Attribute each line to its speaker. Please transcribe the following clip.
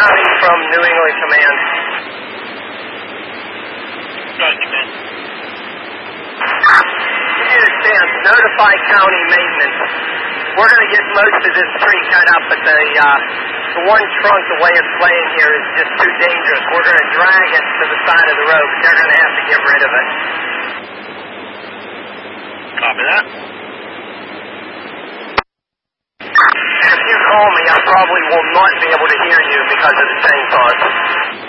Speaker 1: County from New England Command.
Speaker 2: Roger, man.
Speaker 1: Give you a chance. Notify county maintenance. We're going to get most of this tree cut up, but the one trunk, the way it's laying here, is just too dangerous. We're going to drag it to the side of the road, but they're going to have to get rid of it.
Speaker 2: Copy that.
Speaker 1: If you call me, I probably will not be able to hear you because of the chainsaws.